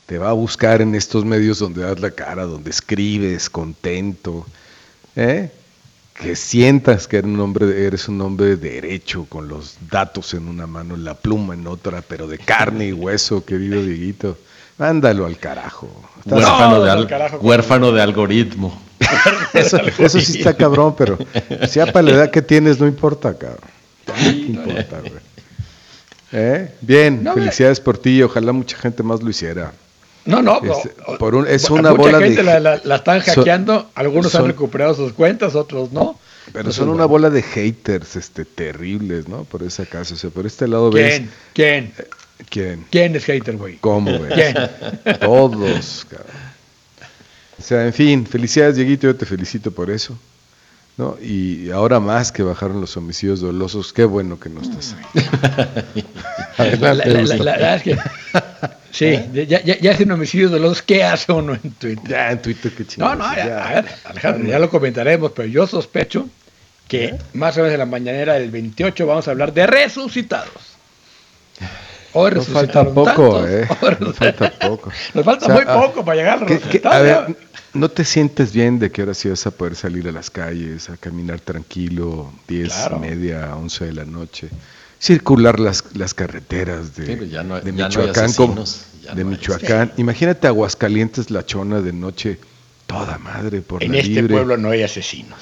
te va a buscar en estos medios donde das la cara, donde escribes contento, ¿eh? Que sientas que eres un hombre de derecho, con los datos en una mano, la pluma en otra, pero de carne y hueso, querido Dieguito. Mándalo al carajo. Huérfano de algoritmo. Eso sí está cabrón, pero si ya para la edad que tienes no importa, cabrón. No importa, güey. Bien, felicidades por ti, ojalá mucha gente más lo hiciera. Es una bola gente de... la están hackeando, algunos han recuperado sus cuentas, otros no. Pero son una bola de haters terribles, ¿no? Por esa casa, o sea, por este lado ves... ¿Quién? ¿Quién es hater, güey? ¿Cómo ves? ¿Quién? Todos, cabrón. O sea, en fin, felicidades, Dieguito, yo te felicito por eso, ¿no? Y ahora más que bajaron los homicidios dolosos, qué bueno que no estás ahí. Adelante, la verdad es que... Sí, ya hacen homicidios dolosos, ¿qué hace uno en Twitter? Ya, en Twitter, qué chingados. A ver, Alejandro, ya lo comentaremos, pero yo sospecho que más o menos en la mañanera del 28 vamos a hablar de resucitados. Hoy resucitaron tantos. Nos falta poco. Nos falta muy poco para llegar a los resultados. A ver, ¿no te sientes bien de que ahora sí vas a poder salir a las calles, a caminar tranquilo, 10:30, 11 de la noche? Circular las carreteras de Michoacán, Michoacán. Imagínate Aguascalientes, La Chona de noche, toda madre por la libre. En este pueblo no hay asesinos.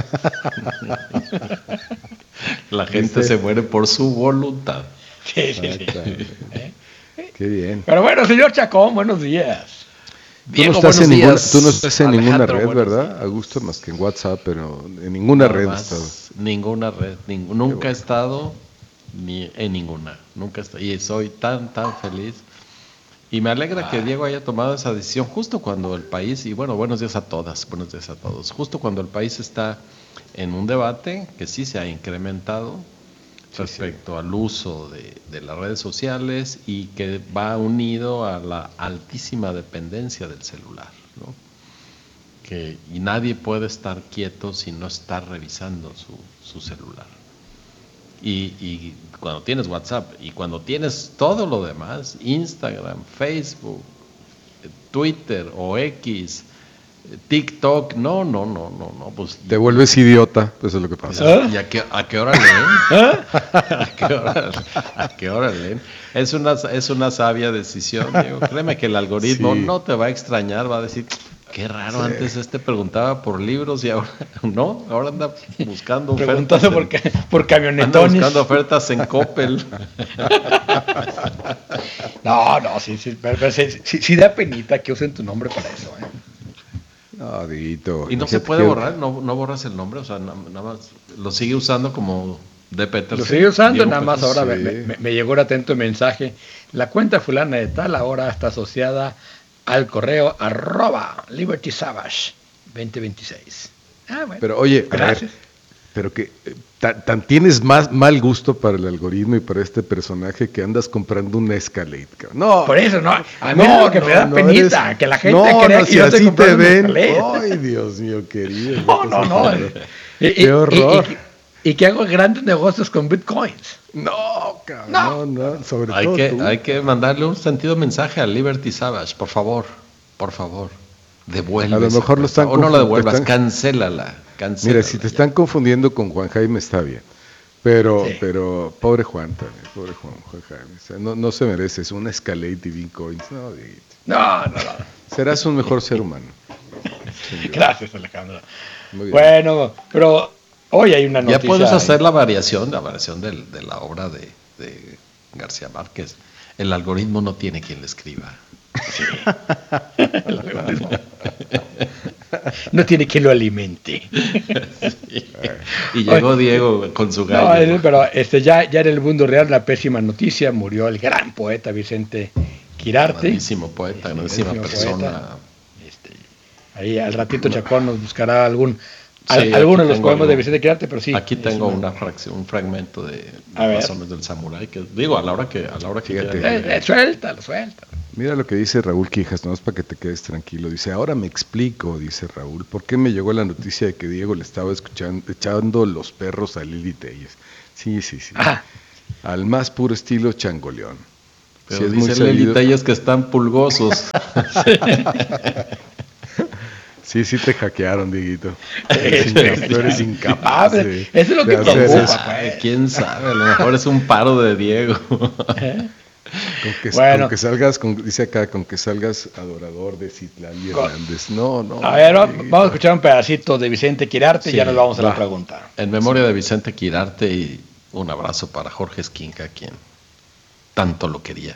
La gente se muere por su voluntad. Sí. Qué bien. Pero bueno, señor Chacón, buenos días. Tú no estás en ninguna red, ¿verdad, Augusto? Más que en WhatsApp, pero en ninguna red has estado. Ninguna red, nunca he estado ni en ninguna, nunca he estado. Y soy tan feliz. Y me alegra que Diego haya tomado esa decisión justo cuando el país, y bueno, buenos días a todos, justo cuando el país está en un debate que sí se ha incrementado respecto al uso de las redes sociales y que va unido a la altísima dependencia del celular, ¿no? Y nadie puede estar quieto si no está revisando su celular. Y cuando tienes WhatsApp y cuando tienes todo lo demás, Instagram, Facebook, Twitter o X, TikTok, no, pues... Te vuelves idiota, eso es lo que pasa. ¿Y a qué hora leen? ¿A qué hora leen? Es una sabia decisión, Diego. Créeme que el algoritmo no te va a extrañar, va a decir... Qué raro, antes preguntaba por libros y ahora no, ahora anda buscando ofertas. por camionetones. Anda buscando ofertas en Coppel. No, sí da penita que usen tu nombre para eso, No, Dieguito. Y no se puede borrar, no borras el nombre, o sea, nada más lo sigue usando como de Peterson. Lo sigue usando, nada más ahora me llegó un atento mensaje. La cuenta fulana de tal ahora está asociada al correo @LibertySavage 2026. Bueno. Pero oye, gracias. Pero que tan tienes más mal gusto para el algoritmo y para este personaje que andas comprando una Escalade. No, por eso no. A mí lo que me da penita, que la gente crea que yo estoy comprando una Escalade. Ay, Dios mío, querido. No. Qué horror. Y que hago grandes negocios con bitcoins. No, cabrón, no. Sobre todo hay que mandarle un sentido mensaje a Liberty Savage, por favor, devuelve. A lo mejor lo están o no la devuelvas, cancélala. Mira, si te están confundiendo con Juan Jaime está bien, pero pobre Juan también, Juan Jaime, o sea, no se merece, es una Escalade de bitcoins, no. Serás un mejor ser humano. Gracias, Alejandro. Bueno, pero hoy hay una noticia. Ya puedes hacer la variación de la obra de García Márquez. El algoritmo no tiene quien le escriba. Sí. No tiene quien lo alimente. Sí. Y llegó Diego con su gallo. No, pero ya en el mundo real la pésima noticia, murió el gran poeta Vicente Quirarte. Grandísimo poeta, grandísima persona. Ahí al ratito Chacón nos buscará algunos de los poemas de Vicente Quirarte, pero sí. Aquí tengo un fragmento de Razones del Samurái, que digo, a la hora que suéltalo. Mira lo que dice Raúl Quijas, no es para que te quedes tranquilo. Dice, ahora me explico, dice Raúl, ¿por qué me llegó la noticia de que Diego le estaba echando los perros a Lili Telles? Sí. Al más puro estilo changoleón. Pero si dice Leli Telles que están pulgosos. Sí, te hackearon, Dieguito. Tú eres incapaz. Eso es lo que preocupa. Pues. ¿Quién sabe? A lo mejor es un paro de Diego. Con que salgas, dice acá, con que salgas adorador de Citlali Hernández. No. A ver, vamos a escuchar un pedacito de Vicente Quirarte y ya nos vamos a la pregunta. En memoria de Vicente Quirarte y un abrazo para Jorge Esquinca, quien tanto lo quería.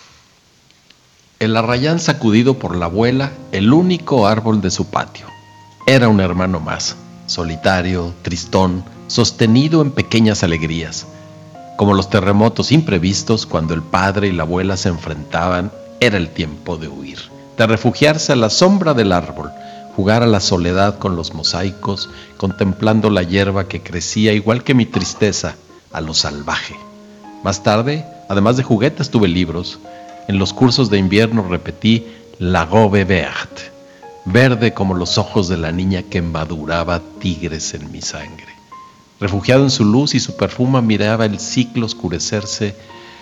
El arrayán sacudido por la abuela, el único árbol de su patio. Era un hermano más, solitario, tristón, sostenido en pequeñas alegrías. Como los terremotos imprevistos, cuando el padre y la abuela se enfrentaban, era el tiempo de huir, de refugiarse a la sombra del árbol, jugar a la soledad con los mosaicos, contemplando la hierba que crecía igual que mi tristeza, a lo salvaje. Más tarde, además de juguetes, tuve libros. En los cursos de invierno repetí La Robe Verte, verde como los ojos de la niña que embaduraba tigres en mi sangre. Refugiado en su luz y su perfume, miraba el cielo oscurecerse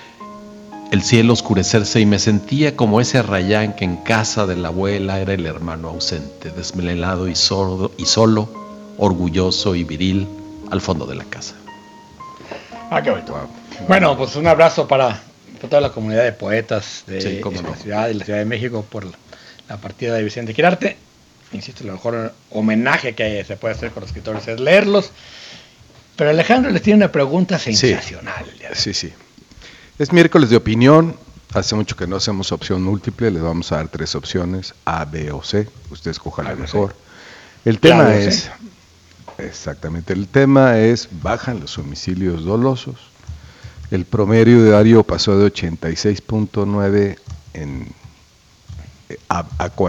y me sentía como ese arrayán que en casa de la abuela era el hermano ausente, desmelado y solo, orgulloso y viril, al fondo de la casa. Qué bonito. Bueno, pues un abrazo para toda la comunidad de poetas de la ciudad y la Ciudad de México por la partida de Vicente Quirarte. Insisto, el mejor homenaje que se puede hacer con los escritores es leerlos. Pero Alejandro les tiene una pregunta sensacional. Sí. Es miércoles de opinión. Hace mucho que no hacemos opción múltiple. Les vamos a dar 3 opciones, A, B o C. Usted escoja la mejor. El tema es... Exactamente. El tema es: bajan los homicidios dolosos. El promedio diario pasó de 86.9 a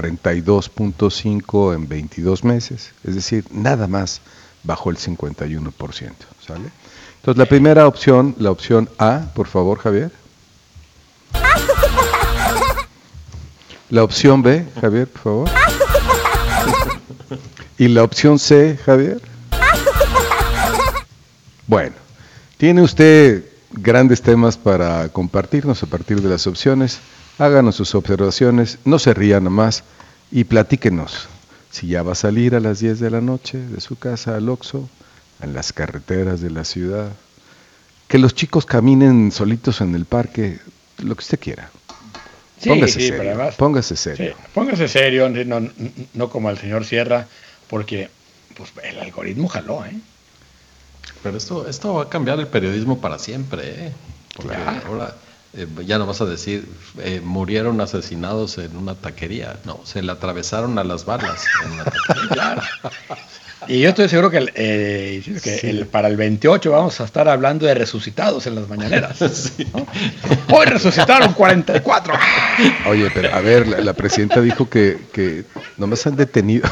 42.5 en 22 meses. Es decir, nada más bajó el 51%. ¿Sale? Entonces, la primera opción, la opción A, por favor, Javier. La opción B, Javier, por favor. Y la opción C, Javier. Bueno, tiene usted grandes temas para compartirnos a partir de las opciones. Háganos sus observaciones, no se rían nomás y platíquenos si ya va a salir a las 10 de la noche de su casa al Oxxo, en las carreteras de la ciudad, que los chicos caminen solitos en el parque, lo que usted quiera. Póngase serio, pero además, póngase serio. Sí, póngase serio, no como el señor Sierra, porque pues el algoritmo jaló, ¿eh? Pero esto va a cambiar el periodismo para siempre, porque ahora ya no vas a decir murieron asesinados en una taquería, no, se le atravesaron a las balas en una taquería. Claro. Y yo estoy seguro que para el 28 vamos a estar hablando de resucitados en las mañaneras. Sí. ¿No? Hoy resucitaron 44. Oye, pero a ver, la presidenta dijo que nomás han detenido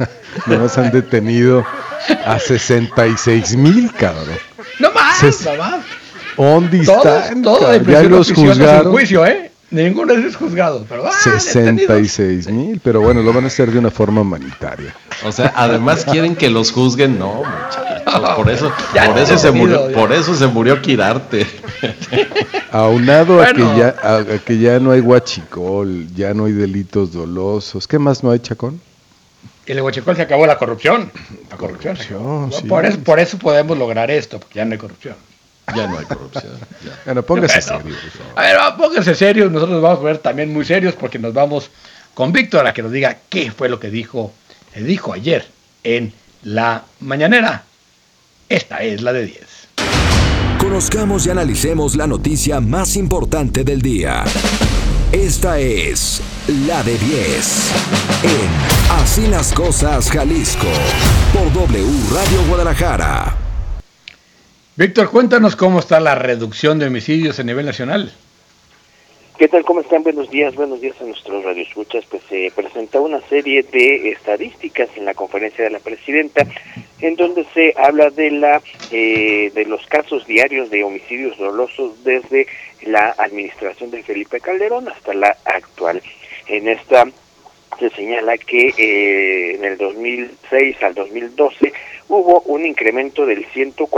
a 66,000, cabrón. No más, no más. ¿Dónde están? Todos ya los juzgaron. Juicio, ninguno de esos juzgados. Pero, 66,000, pero bueno, lo van a hacer de una forma humanitaria. O sea, además quieren que los juzguen, no, muchachos. Por eso se murió Quirarte. Aunado a que ya no hay huachicol, ya no hay delitos dolosos. ¿Qué más no hay, Chacón? El huachicol se acabó la corrupción. La corrupción. Sí, por eso podemos lograr esto, porque ya no hay corrupción. Ya no hay corrupción. Ya. Bueno, póngase serio. A ver, póngase serio. Nosotros nos vamos a ver también muy serios porque nos vamos con Víctor a que nos diga qué fue lo que dijo ayer en la mañanera. Esta es la de 10. Conozcamos y analicemos la noticia más importante del día. Esta es la de 10 en Así las Cosas Jalisco por W Radio Guadalajara. Víctor, cuéntanos cómo está la reducción de homicidios a nivel nacional. ¿Qué tal? ¿Cómo están? Buenos días a nuestros radioescuchas. Pues se presentó una serie de estadísticas en la conferencia de la presidenta, en donde se habla de los casos diarios de homicidios dolosos desde la administración de Felipe Calderón hasta la actual. En esta se señala que en el 2006 al 2012 hubo un incremento del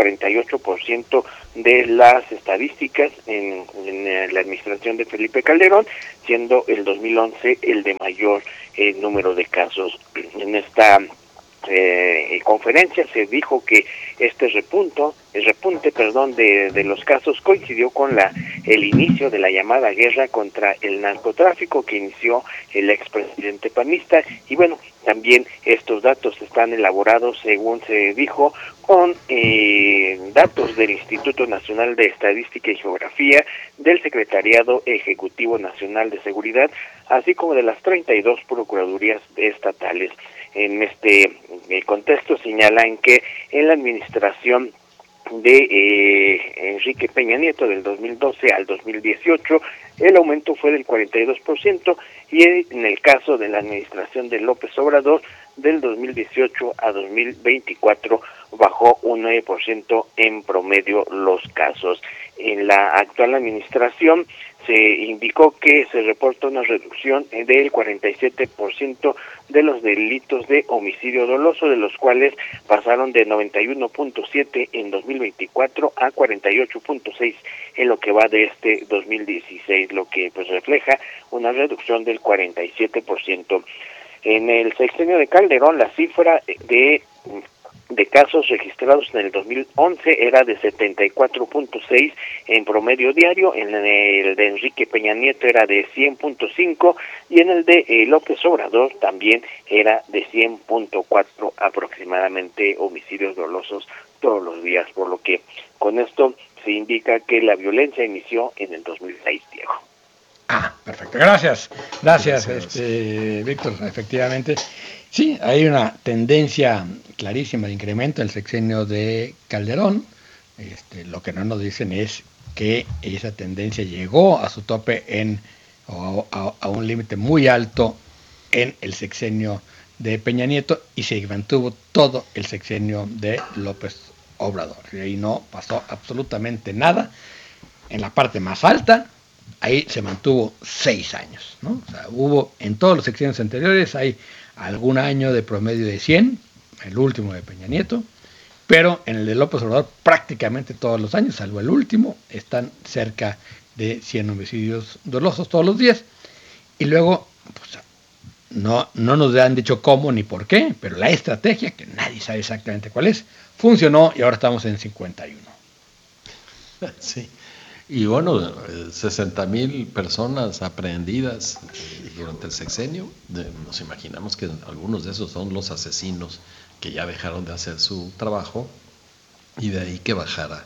148% de las estadísticas en la administración de Felipe Calderón, siendo el 2011 el de mayor número de casos. En esta conferencia se dijo que este repunte de los casos coincidió con el inicio de la llamada guerra contra el narcotráfico que inició el expresidente panista, y bueno, también estos datos están elaborados, según se dijo, con datos del Instituto Nacional de Estadística y Geografía, del Secretariado Ejecutivo Nacional de Seguridad, así como de las 32 procuradurías estatales. En este contexto señalan que en la administración de Enrique Peña Nieto del 2012 al 2018 el aumento fue del 42%, y en el caso de la administración de López Obrador del 2018 a 2024 bajó un 9% en promedio los casos. En la actual administración se indicó que se reporta una reducción del 47% de los delitos de homicidio doloso, de los cuales pasaron de 91.7 en 2024 a 48.6 en lo que va de este 2016, lo que pues refleja una reducción del 47%. En el sexenio de Calderón, la cifra de casos registrados en el 2011 era de 74.6 en promedio diario, en el de Enrique Peña Nieto era de 100.5 y en el de López Obrador también era de 100.4 aproximadamente homicidios dolosos todos los días, por lo que con esto se indica que la violencia inició en el 2006, Diego. Perfecto. Gracias, Víctor. Efectivamente, sí, hay una tendencia clarísima de incremento en el sexenio de Calderón. Lo que no nos dicen es que esa tendencia llegó a su tope a un límite muy alto en el sexenio de Peña Nieto y se mantuvo todo el sexenio de López Obrador. Y ahí no pasó absolutamente nada. En la parte más alta, ahí se mantuvo 6 años, ¿no? O sea, hubo en todos los sexenios anteriores, hay algún año de promedio de 100, el último de Peña Nieto, pero en el de López Obrador prácticamente todos los años, salvo el último, están cerca de 100 homicidios dolosos todos los días. Y luego, pues, no nos han dicho cómo ni por qué, pero la estrategia, que nadie sabe exactamente cuál es, funcionó y ahora estamos en 51. Sí. Y bueno, 60,000 personas aprehendidas durante el sexenio. Nos imaginamos que algunos de esos son los asesinos que ya dejaron de hacer su trabajo, y de ahí que bajara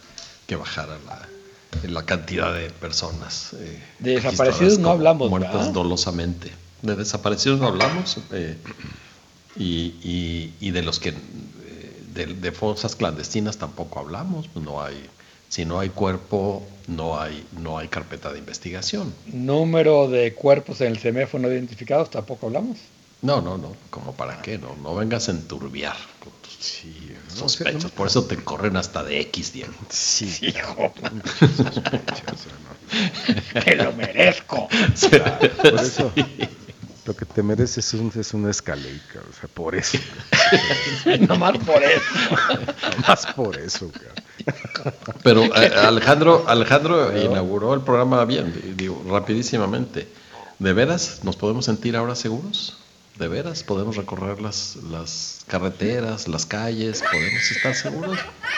la cantidad de personas de desaparecidos no hablamos, muertas, ¿verdad? Dolosamente. De desaparecidos no hablamos, y de los que de fosas clandestinas tampoco hablamos. No hay. Si no hay cuerpo, no hay carpeta de investigación. ¿Número de cuerpos en el CEMEFO no identificados tampoco hablamos? No. ¿Cómo para qué? No vengas a enturbiar con tus sospechas. Por eso te corren hasta de X, Diego. Sí, hijo. Te lo merezco. Sí. Por eso. Sí. Lo que te mereces es una escaleta, o sea, por eso. Nomás por eso. Nomás por eso, cara. Pero Alejandro inauguró el programa bien, digo, rapidísimamente. ¿De veras nos podemos sentir ahora seguros? ¿De veras podemos recorrer las carreteras, las calles? ¿Podemos estar seguros?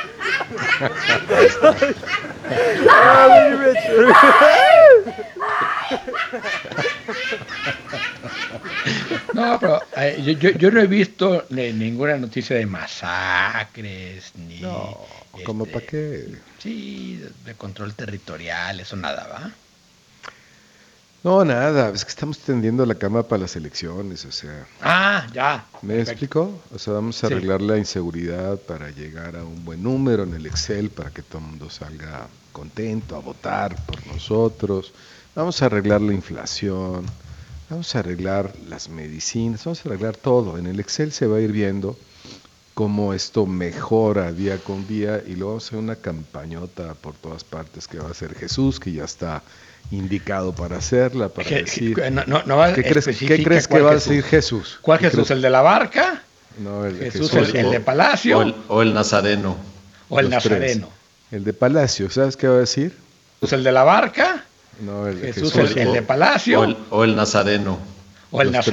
No, pero yo no he visto ninguna noticia de masacres, ni... No, ¿cómo para qué? Sí, de control territorial, eso nada, ¿va? No, nada, es que estamos tendiendo la cama para las elecciones, o sea... Ya. ¿Me explico? O sea, vamos a arreglar la inseguridad para llegar a un buen número en el Excel, para que todo el mundo salga contento a votar por nosotros. Vamos a arreglar la inflación, vamos a arreglar las medicinas, vamos a arreglar todo. En el Excel se va a ir viendo cómo esto mejora día con día, y luego vamos a hacer una campañota por todas partes que va a hacer Jesús, que ya está indicado para hacerla, para decir... ¿Qué crees que va a decir Jesús? ¿Cuál Jesús? ¿El de la barca? No, Jesús, el de Palacio. O el Nazareno. O el Nazareno. El de Palacio, ¿sabes qué va a decir? Jesús, el de la barca. No, Jesús, el de Palacio. O el Nazareno. O el Nazareno.